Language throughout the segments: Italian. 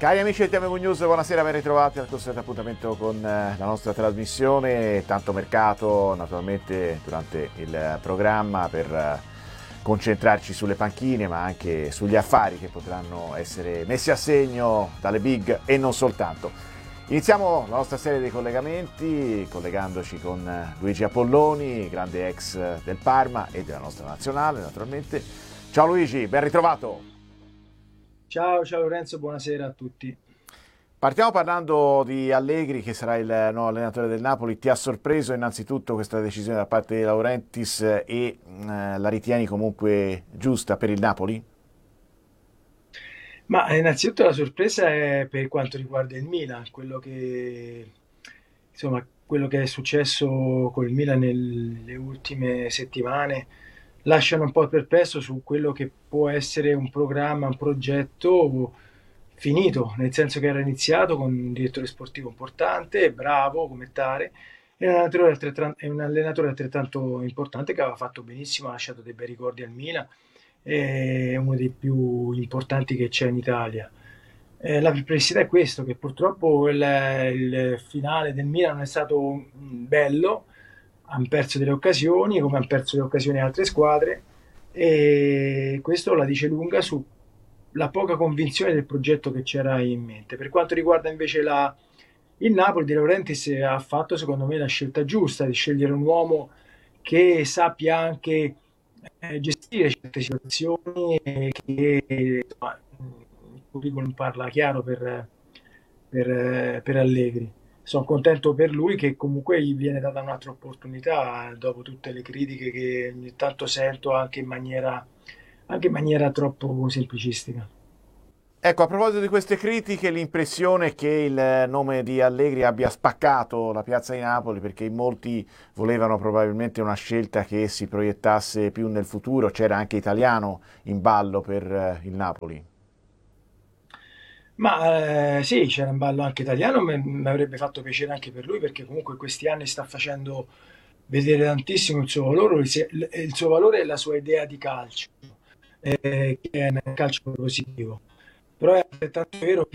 Cari amici di TMV News, buonasera, ben ritrovati al consueto appuntamento con la nostra trasmissione. Tanto mercato naturalmente durante il programma per concentrarci sulle panchine, ma anche sugli affari che potranno essere messi a segno dalle big e non soltanto. Iniziamo la nostra serie di collegamenti collegandoci con Luigi Apolloni, grande ex del Parma e della nostra nazionale naturalmente. Ciao Luigi, ben ritrovato. Ciao Lorenzo, buonasera a tutti. Partiamo parlando di Allegri, che sarà il nuovo allenatore del Napoli. Ti ha sorpreso innanzitutto questa decisione da parte di Laurentiis e la ritieni comunque giusta per il Napoli? Ma innanzitutto la sorpresa è per quanto riguarda il Milan, quello che è successo col Milan nelle ultime settimane lasciano un po' perplesso su quello che può essere un programma, un progetto finito, nel senso che era iniziato con un direttore sportivo importante, bravo come tale, e un allenatore altrettanto importante che aveva fatto benissimo, ha lasciato dei bei ricordi al Milan, è uno dei più importanti che c'è in Italia. La perplessità è questo, che purtroppo il finale del Milan non è stato bello, hanno perso delle occasioni, come hanno perso le occasioni altre squadre, e questo la dice lunga sulla poca convinzione del progetto che c'era in mente. Per quanto riguarda invece il Napoli, De Laurentiis ha fatto secondo me la scelta giusta di scegliere un uomo che sappia anche gestire certe situazioni e che insomma, il curriculum parla chiaro per Allegri. Sono contento per lui che comunque gli viene data un'altra opportunità dopo tutte le critiche che ogni tanto sento anche in maniera troppo semplicistica. Ecco, a proposito di queste critiche, l'impressione è che il nome di Allegri abbia spaccato la piazza di Napoli perché in molti volevano probabilmente una scelta che si proiettasse più nel futuro. C'era anche Italiano in ballo per il Napoli. Ma sì, c'era in ballo anche italiano, mi avrebbe fatto piacere anche per lui perché comunque questi anni sta facendo vedere tantissimo il suo valore, il suo valore e la sua idea di calcio, che è un calcio positivo. Però è altrettanto vero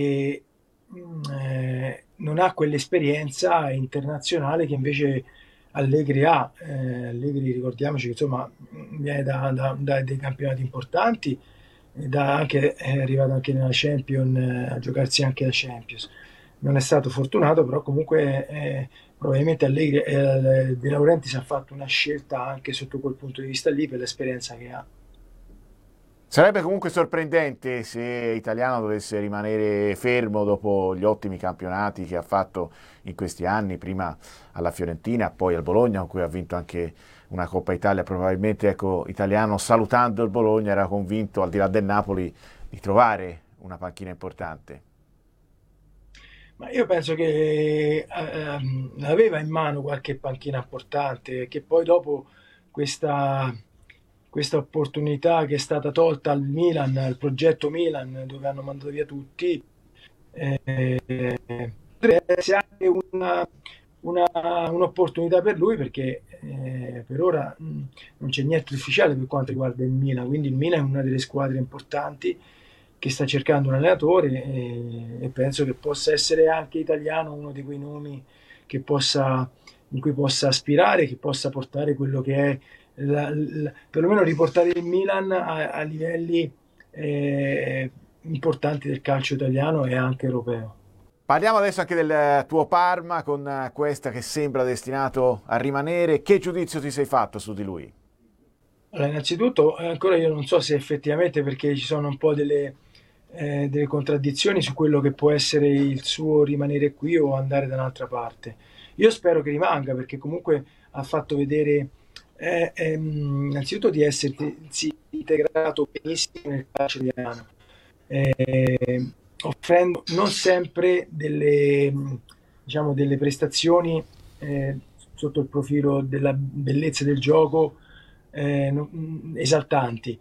che non ha quell'esperienza internazionale che invece Allegri ha. Allegri, ricordiamoci che insomma viene da dei campionati importanti, è arrivato anche nella Champions, a giocarsi anche la Champions. Non è stato fortunato, però comunque probabilmente Allegri, De Laurentiis ha fatto una scelta anche sotto quel punto di vista lì per l'esperienza che ha. Sarebbe comunque sorprendente se Italiano dovesse rimanere fermo dopo gli ottimi campionati che ha fatto in questi anni, prima alla Fiorentina, poi al Bologna, con cui ha vinto anche una Coppa Italia. Probabilmente, ecco, Italiano, salutando il Bologna, era convinto, al di là del Napoli, di trovare una panchina importante. Ma io penso che aveva in mano qualche panchina importante, che poi dopo questa, questa opportunità che è stata tolta al Milan, al progetto Milan, dove hanno mandato via tutti, potrebbe essere anche un'opportunità per lui perché per ora non c'è niente di ufficiale per quanto riguarda il Milan, quindi il Milan è una delle squadre importanti che sta cercando un allenatore e penso che possa essere anche italiano uno di quei nomi che in cui possa aspirare, che possa portare quello che è perlomeno riportare il Milan a livelli importanti del calcio italiano e anche europeo. Parliamo adesso anche del tuo Parma, con questa che sembra destinato a rimanere. Che giudizio ti sei fatto su di lui? Allora, innanzitutto, ancora io non so se effettivamente perché ci sono un po' delle contraddizioni su quello che può essere il suo rimanere qui o andare da un'altra parte. Io spero che rimanga perché comunque ha fatto vedere innanzitutto di essersi integrato benissimo nel calcio italiano, offrendo non sempre delle prestazioni eh, sotto il profilo della bellezza del gioco esaltanti.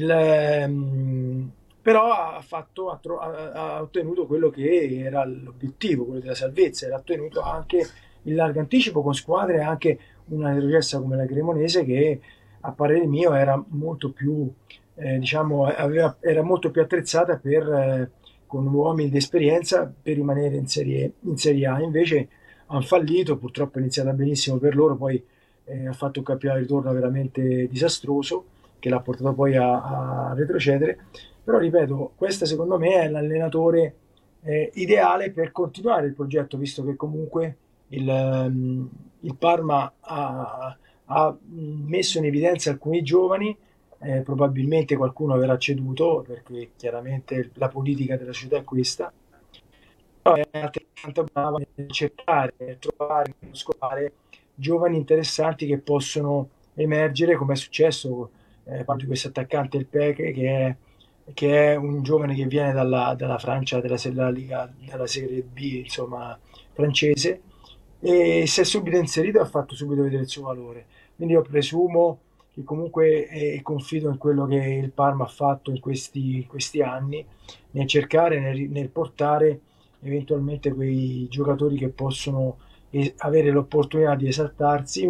Però ha ottenuto quello che era l'obiettivo, quello della salvezza, e ha ottenuto anche in largo anticipo con squadre anche una retrocessa come la Cremonese che a parere mio era molto più era molto più attrezzata per con uomini di esperienza per rimanere in Serie A. Invece hanno fallito, purtroppo è iniziata benissimo per loro, poi ha fatto un campionato di ritorno veramente disastroso che l'ha portato poi a retrocedere. Però ripeto, questo secondo me è l'allenatore ideale per continuare il progetto, visto che comunque il Parma ha messo in evidenza alcuni giovani, probabilmente qualcuno verrà ceduto perché chiaramente la politica della società è questa, però è altrettanto brava nel cercare, nel trovare, nel scovare giovani interessanti che possono emergere, come è successo, parlo di questo attaccante il Peque che è un giovane che viene dalla Francia, della Liga, dalla Serie B, insomma, francese, e si è subito inserito e ha fatto subito vedere il suo valore. Quindi io presumo che comunque confido in quello che il Parma ha fatto in questi anni, nel cercare, nel portare eventualmente quei giocatori che possono avere l'opportunità di esaltarsi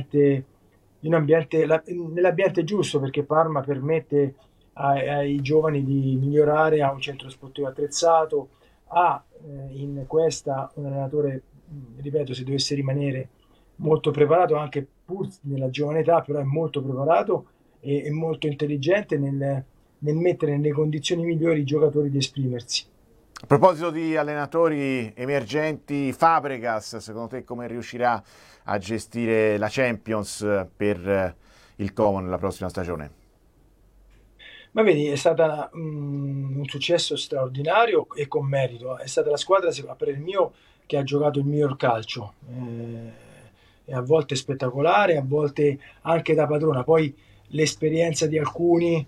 nell'ambiente giusto, perché Parma permette ai giovani di migliorare, ha un centro sportivo attrezzato, ha in questa un allenatore, ripeto, se dovesse rimanere molto preparato anche pur nella giovane età, però è molto preparato e molto intelligente nel mettere nelle condizioni migliori i giocatori di esprimersi. A proposito di allenatori emergenti, Fabregas, secondo te come riuscirà a gestire la Champions per il Como nella prossima stagione? Ma vedi, è stato un successo straordinario e con merito. È stata la squadra, per il mio, che ha giocato il miglior calcio. E a volte spettacolare, a volte anche da padrona. Poi l'esperienza di alcuni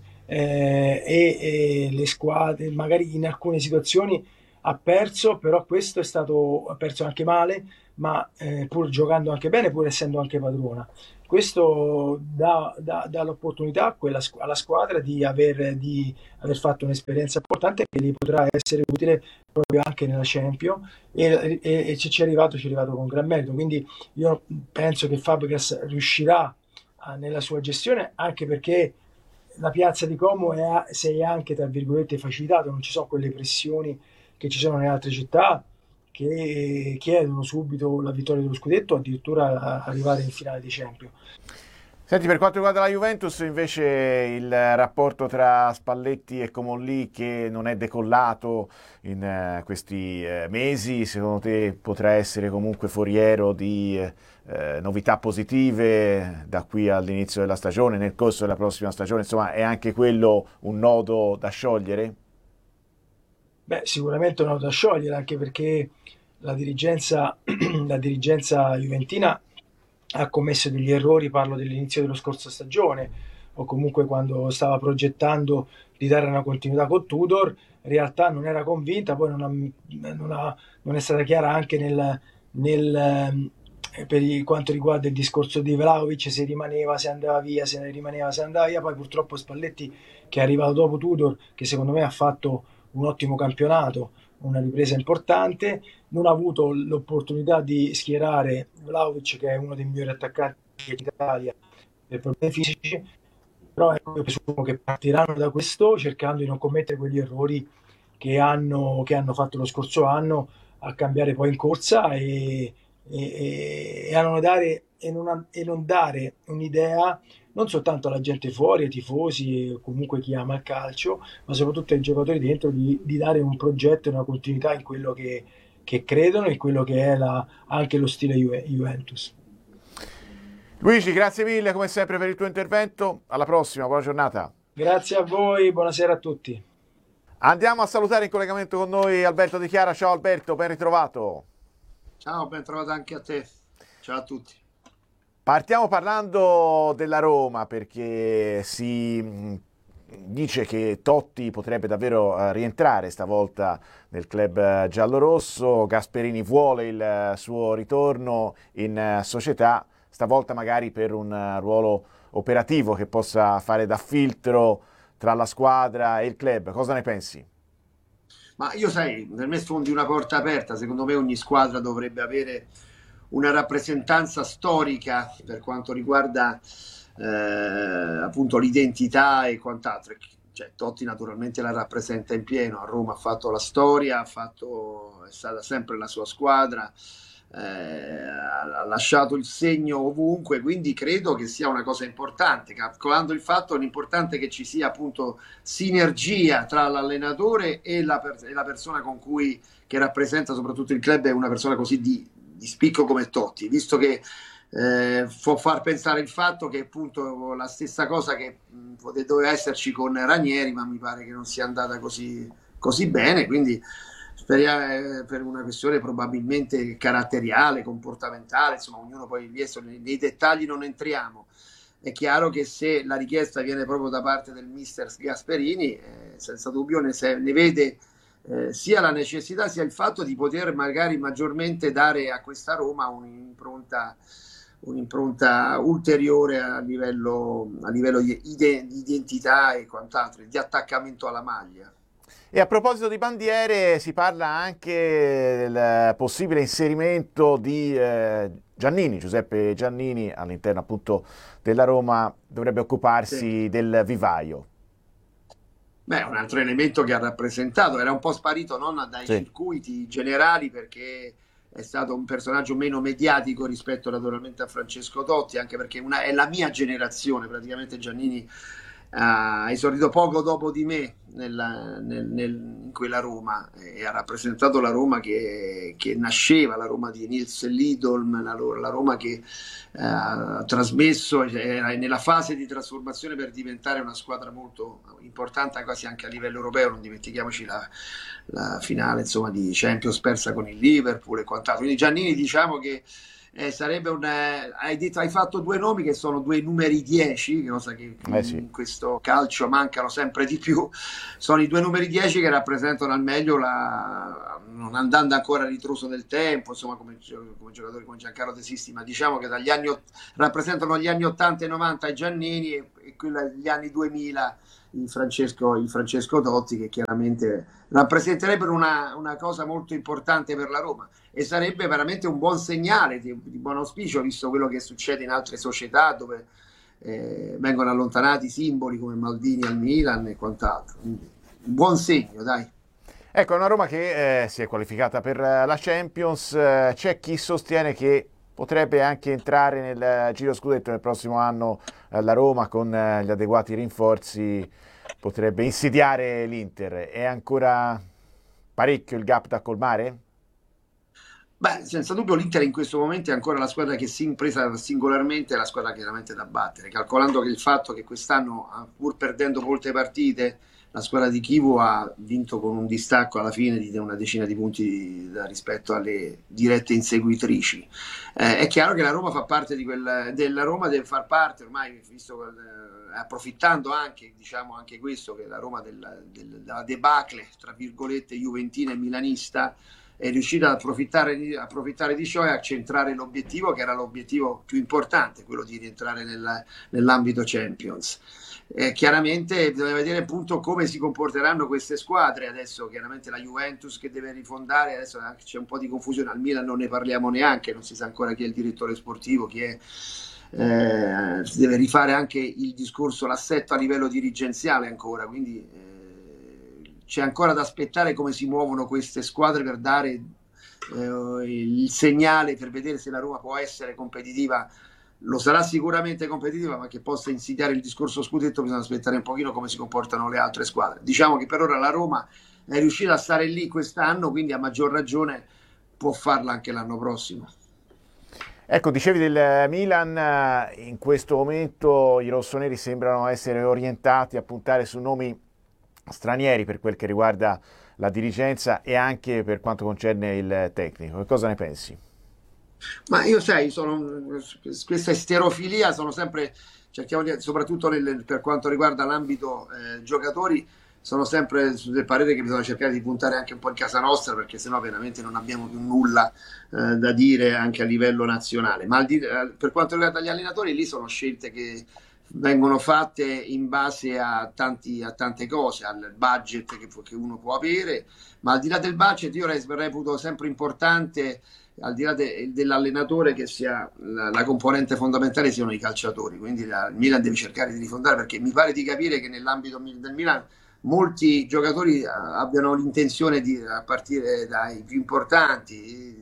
e le squadre, magari in alcune situazioni ha perso, però questo è stato ha perso anche male, ma pur giocando anche bene, pur essendo anche padrona. Questo dà l'opportunità alla squadra di aver fatto un'esperienza importante che gli potrà essere utile proprio anche nella Champions e se ci è arrivato con gran merito. Quindi io penso che Fabregas riuscirà nella sua gestione, anche perché la piazza di Como si è anche, tra virgolette, facilitata, non ci sono quelle pressioni che ci sono nelle altre città che chiedono subito la vittoria dello scudetto, addirittura arrivare in finale di Champions. Senti, per quanto riguarda la Juventus, invece il rapporto tra Spalletti e Comolli che non è decollato in questi mesi, secondo te potrà essere comunque foriero di novità positive da qui all'inizio della stagione, nel corso della prossima stagione? Insomma, è anche quello un nodo da sciogliere? Beh, sicuramente un nodo da sciogliere, anche perché la dirigenza juventina ha commesso degli errori, parlo dell'inizio della scorsa stagione, o comunque quando stava progettando di dare una continuità con Tudor, in realtà non era convinta, poi non è stata chiara anche quanto riguarda il discorso di Vlahovic, se rimaneva, se andava via, se rimaneva, se andava via. Poi purtroppo Spalletti, che è arrivato dopo Tudor, che secondo me ha fatto un ottimo campionato, una ripresa importante, non ha avuto l'opportunità di schierare Vlahovic, che è uno dei migliori attaccanti d'Italia per problemi fisici, però ecco, io presumo che partiranno da questo cercando di non commettere quegli errori che hanno fatto lo scorso anno a cambiare poi in corsa e a non dare, e non dare un'idea non soltanto alla gente fuori, ai tifosi, comunque chi ama il calcio, ma soprattutto ai giocatori dentro di dare un progetto e una continuità in quello che credono e in quello che è anche lo stile Juventus. Luigi, grazie mille come sempre per il tuo intervento. Alla prossima, buona giornata. Grazie a voi, buonasera a tutti. Andiamo a salutare in collegamento con noi Alberto Di Chiara. Ciao Alberto, ben ritrovato. Ciao, ben trovato anche a te. Ciao a tutti. Partiamo parlando della Roma perché si dice che Totti potrebbe davvero rientrare stavolta nel club giallorosso. Gasperini vuole il suo ritorno in società, stavolta magari per un ruolo operativo che possa fare da filtro tra la squadra e il club. Cosa ne pensi? Ma io sai, per me sfondi una porta aperta. Secondo me ogni squadra dovrebbe avere una rappresentanza storica per quanto riguarda appunto l'identità e quant'altro. cioè, Totti naturalmente la rappresenta in pieno, a Roma ha fatto la storia, è stata sempre la sua squadra, ha lasciato il segno ovunque, quindi credo che sia una cosa importante, calcolando il fatto l'importante che ci sia appunto sinergia tra l'allenatore e la persona con cui, che rappresenta soprattutto il club, è una persona così di spicco come Totti, visto che può far pensare il fatto che appunto la stessa cosa che doveva esserci con Ranieri, ma mi pare che non sia andata così bene, quindi speriamo, per una questione probabilmente caratteriale, comportamentale, insomma ognuno poi nei dettagli non entriamo. È chiaro che se la richiesta viene proprio da parte del mister Gasperini, senza dubbio ne vede sia la necessità sia il fatto di poter magari maggiormente dare a questa Roma un'impronta ulteriore a livello di identità e quant'altro, di attaccamento alla maglia. E a proposito di bandiere, si parla anche del possibile inserimento di Giuseppe Giannini, all'interno appunto della Roma, dovrebbe occuparsi del vivaio. Beh, un altro elemento che ha rappresentato, era un po' sparito non dai circuiti generali, perché è stato un personaggio meno mediatico rispetto naturalmente a Francesco Totti, anche perché è la mia generazione, praticamente Giannini ha esordito poco dopo di me in quella Roma e ha rappresentato la Roma che nasceva, la Roma di Nils Lidolm, la Roma che ha trasmesso, era nella fase di trasformazione per diventare una squadra molto importante quasi anche a livello europeo. Non dimentichiamoci la finale insomma di Champions persa con il Liverpool e quant'altro. Quindi Giannini, diciamo che sarebbe hai fatto due nomi che sono due numeri 10, cosa che in questo calcio mancano sempre di più. Sono i due numeri 10 che rappresentano al meglio non andando ancora a ritroso del tempo, insomma, come giocatori come Giancarlo De Sisti, ma diciamo che rappresentano gli anni 80 e 90 i Giannini e gli anni 2000 il Francesco Totti, che chiaramente rappresenterebbero una cosa molto importante per la Roma e sarebbe veramente un buon segnale di buon auspicio, visto quello che succede in altre società dove vengono allontanati simboli come Maldini al Milan e quant'altro. Quindi, un buon segno, dai. Ecco, è una Roma che si è qualificata per la Champions, c'è chi sostiene che potrebbe anche entrare nel Giro Scudetto nel prossimo anno. La Roma con gli adeguati rinforzi potrebbe insidiare l'Inter. È ancora parecchio il gap da colmare? Beh, senza dubbio l'Inter in questo momento è ancora la squadra che si impresa singolarmente, è la squadra chiaramente da battere, calcolando che il fatto che quest'anno, pur perdendo molte partite, la squadra di Chivu ha vinto con un distacco alla fine di una decina di punti rispetto alle dirette inseguitrici. È chiaro che la Roma fa parte della Roma deve far parte ormai, visto approfittando anche, diciamo anche questo, che la Roma della debacle tra virgolette juventina e milanista è riuscita ad approfittare di ciò e a centrare l'obiettivo, che era l'obiettivo più importante, quello di rientrare nell'ambito Champions. Chiaramente bisogna vedere appunto come si comporteranno queste squadre. Adesso chiaramente la Juventus che deve rifondare, adesso c'è un po' di confusione, al Milan non ne parliamo neanche, non si sa ancora chi è il direttore sportivo, chi è, si deve rifare anche il discorso, l'assetto a livello dirigenziale ancora, quindi c'è ancora da aspettare come si muovono queste squadre per dare il segnale, per vedere se la Roma può essere competitiva. Lo sarà sicuramente competitiva, ma che possa insidiare il discorso scudetto bisogna aspettare un pochino come si comportano le altre squadre. Diciamo che per ora la Roma è riuscita a stare lì quest'anno, quindi a maggior ragione può farla anche l'anno prossimo. Ecco, dicevi del Milan, in questo momento i rossoneri sembrano essere orientati a puntare su nomi stranieri per quel che riguarda la dirigenza e anche per quanto concerne il tecnico. Che cosa ne pensi? Ma io sai, questa esterofilia sono sempre, soprattutto per quanto riguarda l'ambito giocatori, sono sempre del parere che bisogna cercare di puntare anche un po' in casa nostra, perché sennò veramente non abbiamo più nulla da dire anche a livello nazionale. Ma per quanto riguarda gli allenatori, lì sono scelte che vengono fatte in base a tante cose, al budget che uno può avere, ma al di là del budget io reputo sempre importante, al di là dell'allenatore, che sia la componente fondamentale siano i calciatori, quindi il Milan deve cercare di rifondare, perché mi pare di capire che nell'ambito del Milan molti giocatori abbiano l'intenzione a partire dai più importanti,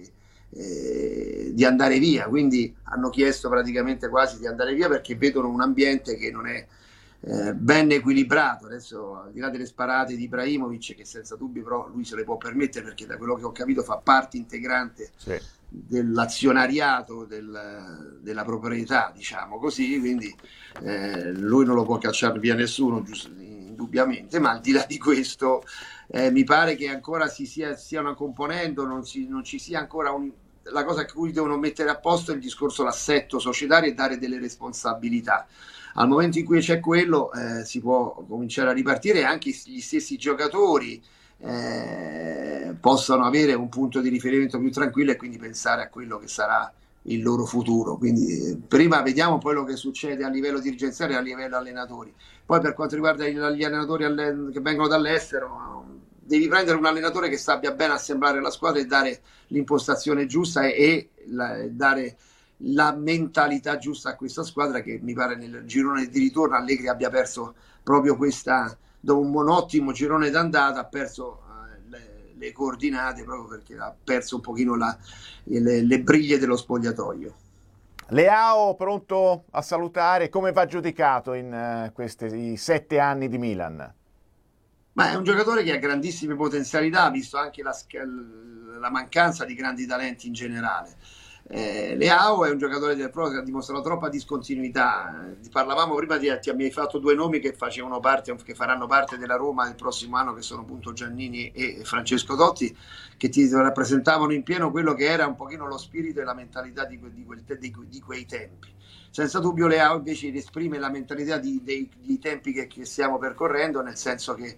di andare via, quindi hanno chiesto praticamente quasi di andare via perché vedono un ambiente che non è ben equilibrato. Adesso, al di là delle sparate di Ibrahimovic, che senza dubbio però lui se le può permettere, perché da quello che ho capito fa parte integrante dell'azionariato della proprietà, diciamo così, quindi lui non lo può cacciare via nessuno, indubbiamente, ma al di là di questo mi pare che ancora stiano componendo, non ci sia ancora la cosa a cui devono mettere a posto è il discorso l'assetto societario e dare delle responsabilità. Al momento in cui c'è quello si può cominciare a ripartire, e anche gli stessi giocatori possano avere un punto di riferimento più tranquillo e quindi pensare a quello che sarà il loro futuro. Quindi prima vediamo quello che succede a livello dirigenziale e a livello allenatori. Poi per quanto riguarda gli allenatori che vengono dall'estero, devi prendere un allenatore che sappia bene assemblare la squadra e dare l'impostazione giusta e dare la mentalità giusta a questa squadra, che mi pare nel girone di ritorno Allegri abbia perso proprio questa, dopo un ottimo girone d'andata ha perso le coordinate, proprio perché ha perso un pochino le briglie dello spogliatoio. Leao pronto a salutare, come va giudicato in questi 7 anni di Milan? Ma è un giocatore che ha grandissime potenzialità, visto anche la mancanza di grandi talenti in generale. Leao è un giocatore che ha dimostrato troppa discontinuità. Parlavamo prima ti mi hai fatto due nomi che che faranno parte della Roma il prossimo anno, che sono appunto Giannini e Francesco Totti, che ti rappresentavano in pieno quello che era un pochino lo spirito e la mentalità di quei tempi. Senza dubbio Leao invece esprime la mentalità dei tempi che stiamo percorrendo, nel senso che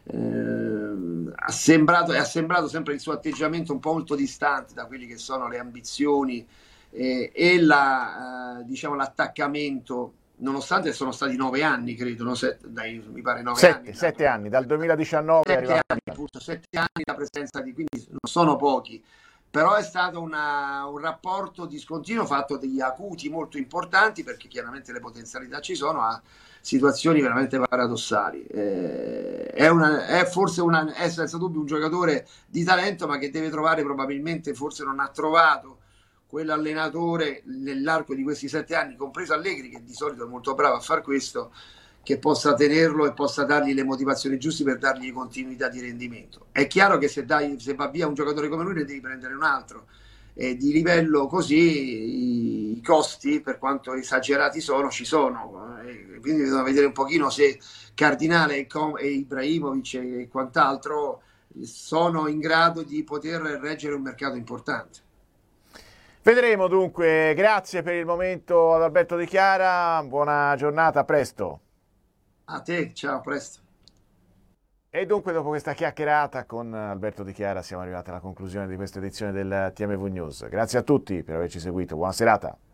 ha sembrato sempre il suo atteggiamento un po' molto distante da quelli che sono le ambizioni e diciamo l'attaccamento, nonostante sono stati 9 anni, credo, no? Mi pare 9 anni. 7 anni, dal 2019 7 anni, appunto, 7 anni la presenza quindi non sono pochi, però è stato un rapporto discontinuo fatto degli acuti molto importanti, perché chiaramente le potenzialità ci sono, a situazioni veramente paradossali. È senza dubbio un giocatore di talento, ma che deve trovare, probabilmente forse non ha trovato quell'allenatore nell'arco di questi 7 anni, compreso Allegri, che di solito è molto bravo a far questo, che possa tenerlo e possa dargli le motivazioni giuste per dargli continuità di rendimento. È chiaro che se va via un giocatore come lui, ne devi prendere un altro di livello, così i costi, per quanto esagerati ci sono, quindi bisogna vedere un pochino se Cardinale e Ibrahimovic e quant'altro sono in grado di poter reggere un mercato importante. Vedremo dunque. Grazie per il momento ad Alberto Di Chiara, buona giornata, a presto. A te, ciao, a presto. E dunque, dopo questa chiacchierata con Alberto Di Chiara, siamo arrivati alla conclusione di questa edizione del TMV News. Grazie a tutti per averci seguito, buona serata.